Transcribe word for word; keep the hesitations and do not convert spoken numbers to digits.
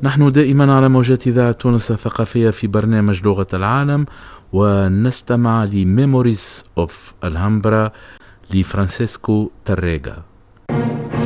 نحن دائما على موجات إذاعة تونس الثقافية في برنامج لغة العالم، ونستمع لميموريز أوف الهامبرا لفرانسيسكو تاريغا.